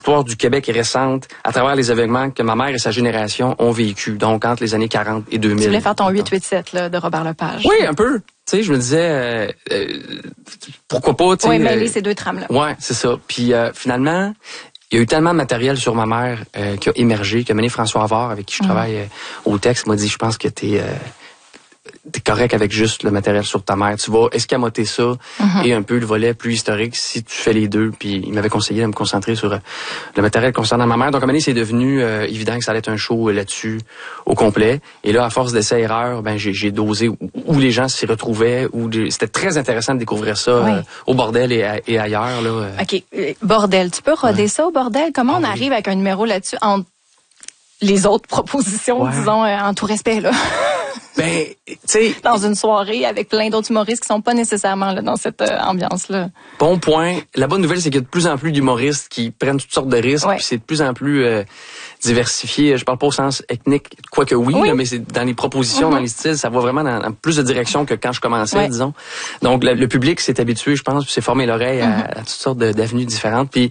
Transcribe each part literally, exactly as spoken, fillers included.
l'histoire du Québec est récente à travers les événements que ma mère et sa génération ont vécu, donc entre les années quarante et deux mille. Tu voulais faire ton huit huit sept là, de Robert Lepage. Oui, un peu. Tu sais, je me disais, euh, euh, pourquoi pas, tu sais. Oui, mêler euh, ces deux trames-là. Ouais, c'est ça. Puis euh, finalement, il y a eu tellement de matériel sur ma mère euh, qui a émergé, que mené François Havard, avec qui je travaille euh, au texte, m'a dit, je pense que t'es... Euh, t'es correct avec juste le matériel sur ta mère. Tu vas escamoter ça mm-hmm. et un peu le volet plus historique si tu fais les deux. Puis il m'avait conseillé de me concentrer sur euh, le matériel concernant ma mère. Donc à un moment donné, c'est devenu euh, évident que ça allait être un show euh, là-dessus au complet. Et là, à force d'essais-erreurs, ben j'ai, j'ai dosé où, où les gens s'y retrouvaient. Où des... C'était très intéressant de découvrir ça oui. euh, au bordel et, à, et ailleurs. Là, euh. OK. Bordel. Tu peux roder ouais. ça au bordel? Comment ah, on oui. arrive avec un numéro là-dessus entre les autres propositions, ouais. disons, euh, en tout respect, là? Ben, tu sais, dans une soirée avec plein d'autres humoristes qui sont pas nécessairement là dans cette euh, ambiance-là. Bon point. La bonne nouvelle, c'est qu'il y a de plus en plus d'humoristes qui prennent toutes sortes de risques, ouais. puis c'est de plus en plus euh, diversifié. Je parle pas au sens ethnique, quoique oui, oui. Là, mais c'est dans les propositions, mm-hmm. dans les styles, ça va vraiment dans, dans plus de direction que quand je commençais, ouais. disons. Donc le, le public s'est habitué, je pense, puis s'est formé l'oreille mm-hmm. à, à toutes sortes de, d'avenues différentes. Puis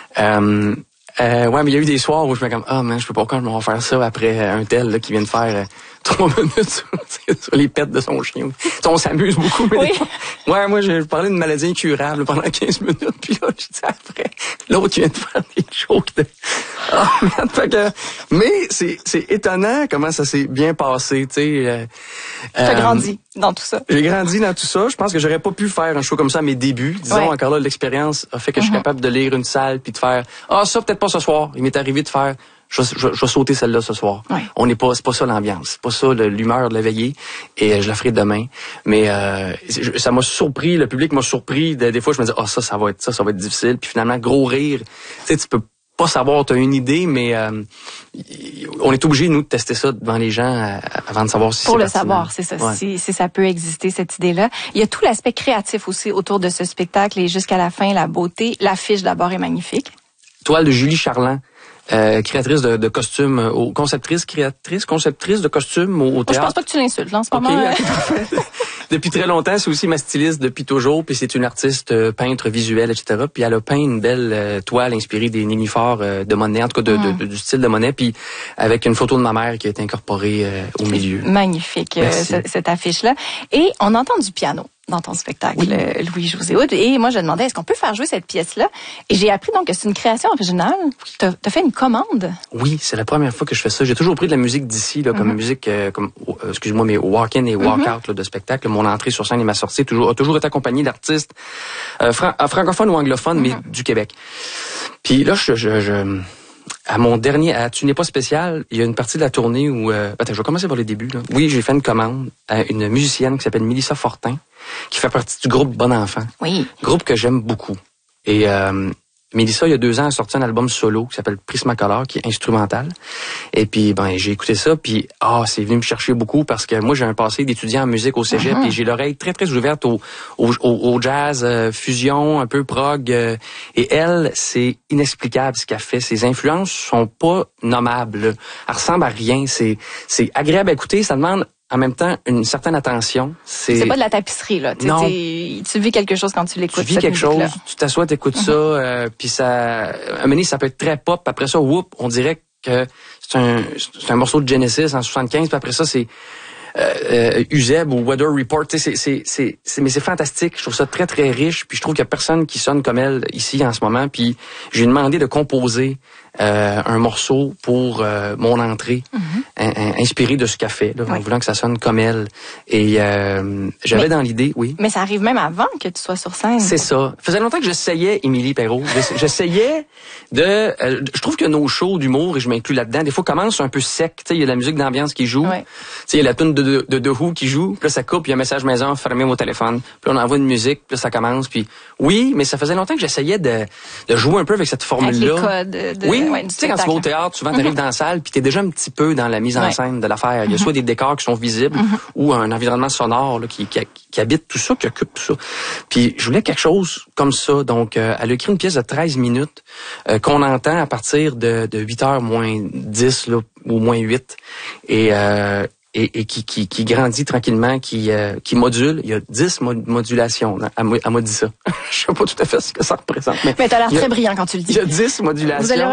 euh, euh, ouais, mais il y a eu des soirs où je me comme ah oh, man, je peux pas quand je vais faire ça après un tel là, qui vient de faire euh, trois minutes sur, sur les pets de son chien. T'sais, on s'amuse beaucoup. Mais oui. des... Ouais, moi, je parlais d'une maladie incurable pendant quinze minutes, puis là, je dis après, l'autre qui vient de faire des jokes de... Oh, merde, fait que... Mais c'est, c'est étonnant comment ça s'est bien passé, tu sais. Euh, T'as euh, grandi dans tout ça. J'ai grandi dans tout ça. Je pense que j'aurais pas pu faire un show comme ça à mes débuts. Disons, ouais. encore là, l'expérience a fait que mm-hmm. je suis capable de lire une salle puis de faire « Ah, ça, peut-être pas ce soir. » Il m'est arrivé de faire... Je vais, je, je vais sauter celle-là ce soir. Ouais. On n'est pas, c'est pas ça l'ambiance, c'est pas ça le, l'humeur de la veillée. Et euh, je la ferai demain. Mais euh, ça m'a surpris, le public m'a surpris. Des, des fois, je me disais, ah oh, ça, ça va être ça, ça va être difficile. Puis finalement, gros rire. Tu sais, tu peux pas savoir, t'as une idée, mais euh, on est obligé nous de tester ça devant les gens euh, avant de savoir si pour c'est le pertinent. savoir, c'est ça. Ouais. Si, si ça peut exister cette idée-là. Il y a tout l'aspect créatif aussi autour de ce spectacle et jusqu'à la fin, la beauté. L'affiche d'abord est magnifique. Toile de Julie Charland. Euh, créatrice de, de costumes, euh, conceptrice, créatrice, conceptrice de costumes au, au théâtre. Je pense pas que tu l'insultes, là, en ce okay, moment. Okay, depuis très longtemps, c'est aussi ma styliste depuis toujours, puis c'est une artiste euh, peintre visuelle, et cetera. Puis elle a peint une belle euh, toile inspirée des nénuphars euh, de Monet, en tout cas de, mm. de, de, du style de Monet, puis avec une photo de ma mère qui a été incorporée euh, au milieu. Magnifique, euh, cette, cette affiche-là. Et on entend du piano dans ton spectacle, oui. euh, Louis-José Hood. Et moi, je demandais, est-ce qu'on peut faire jouer cette pièce-là? Et j'ai appris donc que c'est une création originale. T'as, t'as fait une commande? Oui, c'est la première fois que je fais ça. J'ai toujours pris de la musique d'ici, là, mm-hmm. comme musique, euh, comme, euh, excuse-moi, mais walk-in et walk-out mm-hmm. là, de spectacle. Mon entrée sur scène et ma sortie toujours, a toujours été accompagnée d'artistes euh, fran- francophones ou anglophones, mm-hmm. mais du Québec. Puis là, je... je, je à mon dernier, à Tu n'es pas spécial, il y a une partie de la tournée où... Euh, attends, je vais commencer par les débuts. Là. Oui, j'ai fait une commande à une musicienne qui s'appelle Mélissa Fortin, qui fait partie du groupe Bon Enfant. Oui. Groupe que j'aime beaucoup. Et euh, Mélissa, il y a deux ans, a sorti un album solo qui s'appelle Prismacolor, qui est instrumental. Et puis, ben, j'ai écouté ça, puis ah, c'est venu me chercher beaucoup parce que moi, j'ai un passé d'étudiant en musique au cégep, uh-huh. et j'ai l'oreille très, très ouverte au, au, au jazz, euh, fusion, un peu prog. Euh, et elle, c'est inexplicable ce qu'elle fait. Ses influences sont pas nommables. Elle ressemble à rien. C'est, c'est agréable à écouter. Ça demande en même temps une certaine attention. C'est, c'est pas de la tapisserie, là. T'es, non. T'es, tu vis quelque chose quand tu l'écoutes. Tu vis quelque chose, tu t'assois, t'écoutes mm-hmm. ça, euh, puis ça, à un moment donné, ça peut être très pop. Après ça, whoop, on dirait que c'est un, c'est un morceau de Genesis en soixante-quinze, puis après ça, c'est euh, euh, Uzeb ou Weather Report. Tu sais, c'est, c'est, c'est, c'est, mais c'est fantastique. Je trouve ça très, très riche, puis je trouve qu'il y a personne qui sonne comme elle ici en ce moment, puis j'ai demandé de composer Euh, un morceau pour euh, mon entrée, mm-hmm. in, in, inspiré de ce qu'elle fait, là, oui. en voulant que ça sonne comme elle. Et euh, j'avais mais, dans l'idée, oui. Mais ça arrive même avant que tu sois sur scène. C'est ça. Ça faisait longtemps que j'essayais, Émilie Perrault. J'essayais de... Euh, je trouve que nos shows d'humour, et je m'inclus là-dedans, des fois commencent un peu sec. Il y a de la musique d'ambiance qui joue. Il oui. y a la tune de, de, de The Who qui joue. Puis là, ça coupe, il y a un message maison, fermez vos téléphones. Puis là, on envoie une musique, puis là, ça commence. Puis oui, mais ça faisait longtemps que j'essayais de, de jouer un peu avec cette formule-là. Avec les codes de... Oui. Ouais, tu sais, quand tu vas au théâtre, souvent, tu arrives mm-hmm. dans la salle, puis tu es déjà un petit peu dans la mise en ouais. scène de l'affaire. Il y a mm-hmm. soit des décors qui sont visibles mm-hmm. ou un environnement sonore là, qui, qui, qui habite tout ça, qui occupe tout ça. Puis je voulais quelque chose comme ça. Donc, euh, elle a écrit une pièce de treize minutes euh, qu'on entend à partir de, de huit heures moins dix là, ou moins huit. Et... Euh, Et, et qui, qui, qui grandit tranquillement, qui, euh, qui module. Il y a dix mod- modulations. Elle m'a dit ça. Je sais pas tout à fait ce que ça représente. Mais, mais t'as l'air très brillant quand tu le dis. Il y a dix modulations.